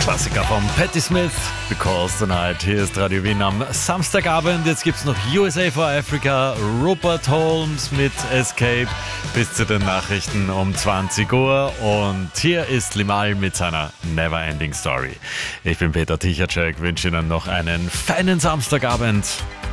Klassiker von Patti Smith, Because Tonight. Hier ist Radio Wien am Samstagabend. Jetzt gibt's noch USA for Africa, Rupert Holmes mit Escape bis zu den Nachrichten um 20 Uhr. Und hier ist Limahl mit seiner Neverending Story. Ich bin Peter Tichatschek, wünsche Ihnen noch einen feinen Samstagabend.